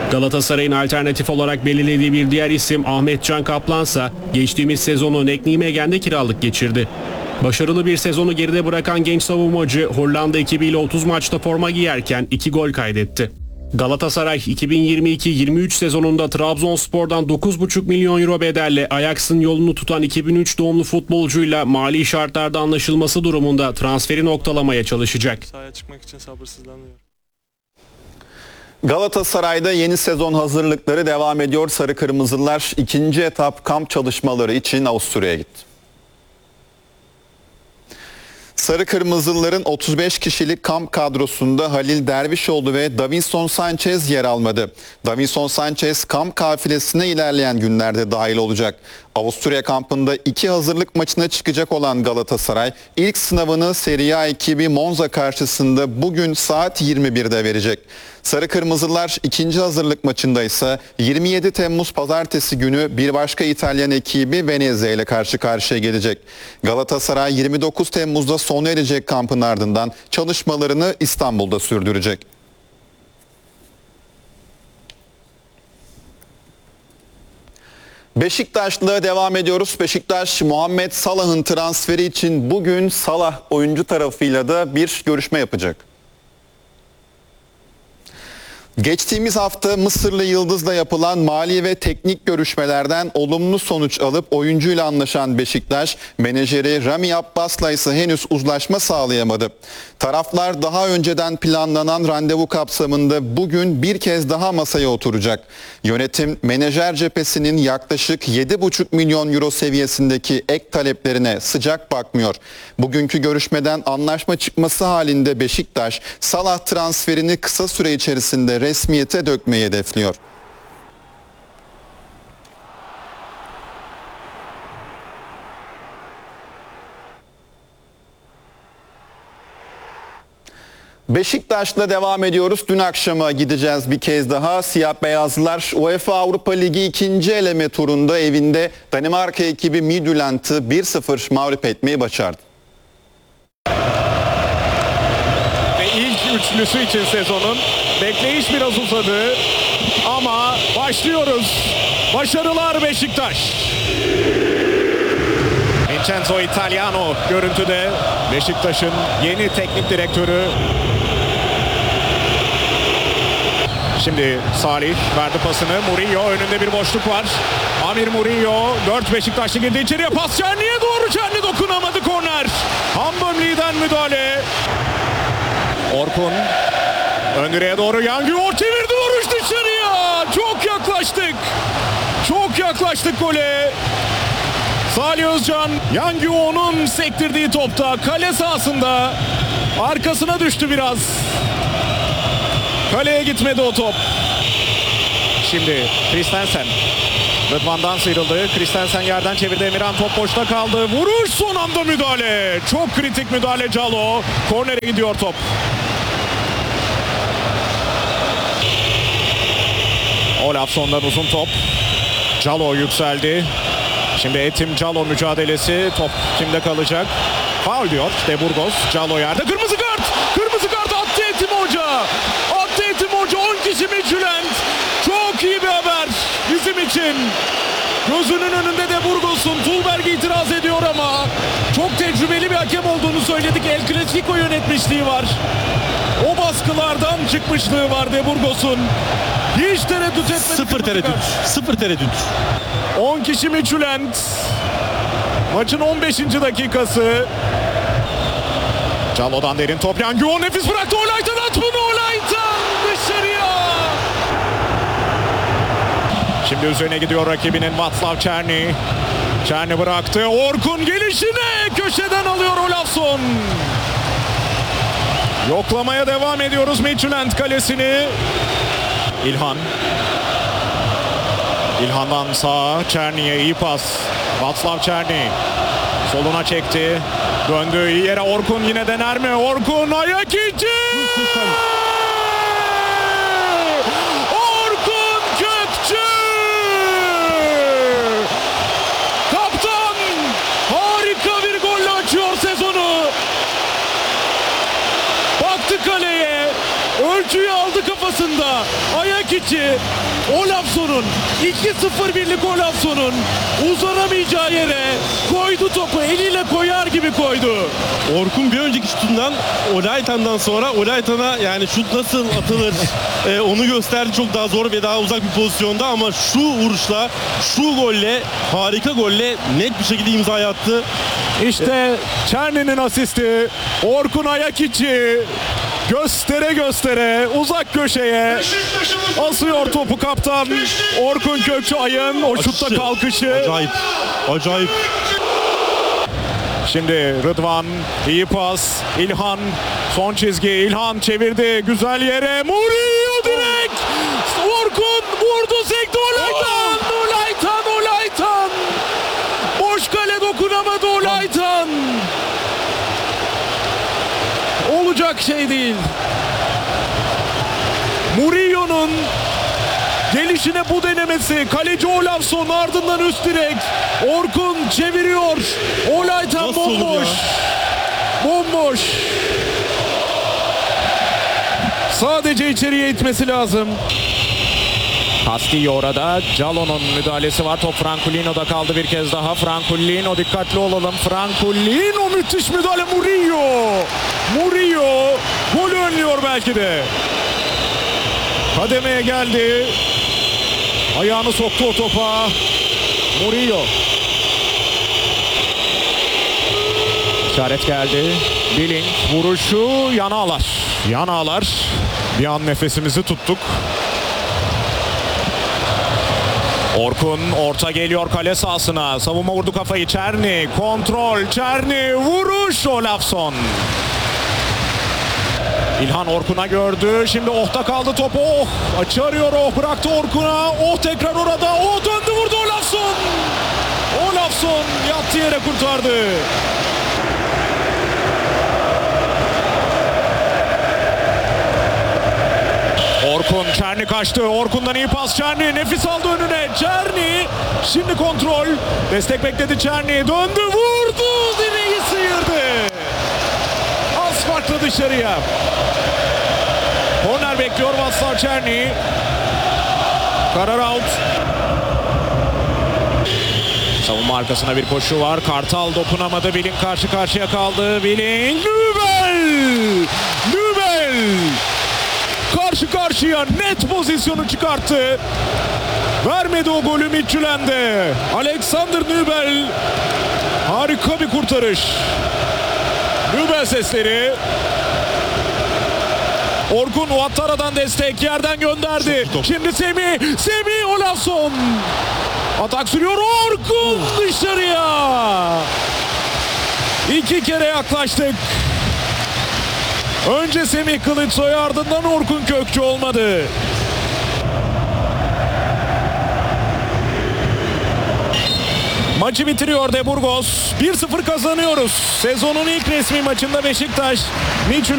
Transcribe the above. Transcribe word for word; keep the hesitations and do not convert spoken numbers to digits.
Galatasaray'ın alternatif olarak belirlediği bir diğer isim Ahmet Can Kaplansa geçtiğimiz sezonu Nek Nijmegen'de kiralık geçirdi. Başarılı bir sezonu geride bırakan genç savunmacı Hollanda ekibiyle otuz maçta forma giyerken iki gol kaydetti. Galatasaray iki bin yirmi iki yirmi üç sezonunda Trabzonspor'dan dokuz buçuk milyon euro bedelle Ajax'ın yolunu tutan iki bin üç doğumlu futbolcuyla mali şartlarda anlaşılması durumunda transferi noktalamaya çalışacak. Sahaya çıkmak için sabırsızlanıyorum. Galatasaray'da yeni sezon hazırlıkları devam ediyor. Sarı Kırmızılar ikinci etap kamp çalışmaları için Avusturya'ya gitti. Sarı Kırmızılıların otuz beş kişilik kamp kadrosunda Halil Dervişoğlu ve Davinson Sanchez yer almadı. Davinson Sanchez kamp kafilesine ilerleyen günlerde dahil olacak. Avusturya kampında iki hazırlık maçına çıkacak olan Galatasaray ilk sınavını Serie A ekibi Monza karşısında bugün saat yirmi birde verecek. Sarı Kırmızılar ikinci hazırlık maçında ise yirmi yedi Temmuz Pazartesi günü bir başka İtalyan ekibi Venezia ile karşı karşıya gelecek. Galatasaray yirmi dokuz Temmuz'da sona erecek kampın ardından çalışmalarını İstanbul'da sürdürecek. Beşiktaş'la devam ediyoruz. Beşiktaş Muhammed Salah'ın transferi için bugün Salah oyuncu tarafıyla da bir görüşme yapacak. Geçtiğimiz hafta Mısırlı Yıldız'la yapılan mali ve teknik görüşmelerden olumlu sonuç alıp oyuncuyla anlaşan Beşiktaş, menajeri Rami Abbas'la ise henüz uzlaşma sağlayamadı. Taraflar daha önceden planlanan randevu kapsamında bugün bir kez daha masaya oturacak. Yönetim, menajer cephesinin yaklaşık yedi buçuk milyon euro seviyesindeki ek taleplerine sıcak bakmıyor. Bugünkü görüşmeden anlaşma çıkması halinde Beşiktaş, Salah transferini kısa süre içerisinde resmiyete dökmeyi hedefliyor. Beşiktaş'la devam ediyoruz. Dün akşama gideceğiz bir kez daha. Siyah beyazlılar UEFA Avrupa Ligi ikinci eleme turunda evinde Danimarka ekibi Midtjylland'ı bir sıfır mağlup etmeyi başardı. Ve ilk üçlüsü için sezonun bekleyiş biraz uzadı ama başlıyoruz. Başarılar Beşiktaş. Vincenzo Italiano görüntüde, Beşiktaş'ın yeni teknik direktörü. Şimdi Salih verdi pasını. Mourinho önünde bir boşluk var. Amir Mourinho, dört Beşiktaşlı girdi içeriye, pas Çerni'ye doğru. Çerni dokunamadı, korner. Hambömli'den müdahale. Orkun ön direğe doğru, Yanguo çevirdi, vuruş dışarıya. Çok yaklaştık. Çok yaklaştık gole. Salih Özcan, Yanguo'nun sektirdiği topta kale sahasında arkasına düştü biraz. Kaleye gitmedi o top. Şimdi Christensen Rıdvan'dan sıyrıldı. Christensen yerden çevirdi. Emirhan top boşta kaldı. Vuruş, son anda müdahale. Çok kritik müdahale Calo. Kornere gidiyor top. Olafson'dan uzun top. Calo yükseldi. Şimdi Etim Calo mücadelesi. Top kimde kalacak? Faul diyor De Burgos. Calo yerde. Kırmızı kart. Kırmızı kart attı Etim Hoca. Attı Etim Hoca. on kişi Midtjylland. Çok iyi bir haber bizim için. Gözünün önünde De Burgos'un. Tulberg itiraz ediyor ama çok tecrübeli bir hakem olduğunu söyledik. El Clasico yönetmişliği var. O baskılardan çıkmışlığı var De Burgos'un. Hiç tereddüt etmedi. Sıfır tereddüt. Sıfır tereddüt. on kişi Midtjylland. Maçın on beşinci dakikası. Calo'dan derin top. Yanguo nefis bıraktı. Olaytan at bunu. Olaytan dışarıya. Şimdi üzerine gidiyor rakibinin Václav Černý. Černý bıraktı. Orkun gelişine köşeden alıyor Olafsson. Yoklamaya devam ediyoruz Midtjylland kalesini. İlhan. İlhan'dan sağa, Černy'e iyi pas. Václav Černý soluna çekti. Döndü iyi yere, Orkun yine dener mi? Orkun ayak içi! Orkun Kökçü! Kaptan harika bir golle açıyor sezonu. Baktı kaleye, ölçüyü aldı kafasında. Ayak Ayakiçi, Olafson'un iki sıfır birlik Olafson'un uzanamayacağı yere koydu topu, eliyle koyar gibi koydu. Orkun bir önceki şutundan Olaytan'dan sonra Olaytan'a yani şut nasıl atılır e, onu gösterdi. Çok daha zor ve daha uzak bir pozisyonda ama şu vuruşla, şu golle, harika golle net bir şekilde imza attı. İşte Çerni'nin asisti, Orkun Ayakiçi göstere göstere uzak köşeye asıyor topu kaptan Orkun Kökçüay'ın o şutta Açışı. kalkışı. Acayip, acayip. Şimdi Rıdvan, iyi pas, İlhan, son çizgi, İlhan çevirdi, güzel yere, Murillo direkt, Orkun vurdu, sekti, Olaytan, Olaytan, Olaytan, boş kale dokunamadı Olaytan. Olacak şey değil. Murillo'nun gelişine bu denemesi, kaleci Olafson ardından üst direk, Orkun çeviriyor, Olaytan Nasıl olur bomboş, ya? bomboş. Sadece içeriye itmesi lazım. Castillo orada, Jalo'nun müdahalesi var, top Francolino'da kaldı bir kez daha, Francolino dikkatli olalım, Francolino müthiş müdahale, Murillo, Murillo golü önlüyor belki de. Kademeye geldi. Ayağını soktu o topa. Murillo. İşaret geldi. Billing vuruşu yana ağlar. Yana ağlar. Bir an nefesimizi tuttuk. Orkun orta geliyor kale sahasına. Savunma vurdu kafayı. Çerni kontrol. Çerni vuruş. Olafson. İlhan Orkun'a gördü. Şimdi Oh'ta kaldı topu. Oh! Açı arıyor Oh. Bıraktı Orkun'a. Oh tekrar orada. Oh döndü vurdu Olafson. Olafson yattı yere kurtardı. Orkun, Çerni kaçtı. Orkun'dan iyi pas Çerni. Nefis aldı önüne. Çerni. Şimdi kontrol. Destek bekledi Çerni. Döndü vurdu. Direği sıyırdı. Az farklı dışarıya. Korner bekliyor Václav Černý. Karar out. Savunma arkasına bir koşu var. Kartal dokunamadı. Billing karşı karşıya kaldı. Billing. Nübel. Nübel. Karşı karşıya net pozisyonu çıkarttı. Vermedi o golü Midtjylland'e. Alexander Nübel. Harika bir kurtarış. Nübel sesleri. Orkun Ouattara'dan destek yerden gönderdi. Şimdi Semih. Semih Olafson. Atak sürüyor Orkun dışarıya. İki kere yaklaştık. Önce Semih Kılıçsoy ardından Orkun Kökçü olmadı. Maçı bitiriyor De Burgos. bir sıfır kazanıyoruz. Sezonun ilk resmi maçında Beşiktaş Midtjylland